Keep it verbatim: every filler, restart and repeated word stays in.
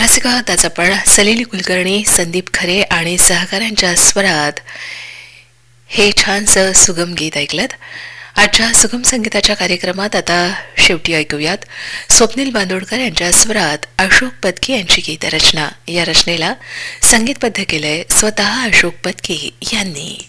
रसिक आहात आज आपण सलील कुलकर्णी, संदीप खरे आणि सहकाऱ्यांच्या स्वरात हे छानसं सुगम गीत ऐकलत. आजच्या सुगम संगीताच्या कार्यक्रमात आता शेवटी ऐकूयात स्वप्नील बांदोडकर यांच्या स्वरात अशोक पत्की यांची गीतरचना. या रचनेला संगीतबद्ध केलंय स्वतः अशोक पत्की यांनी.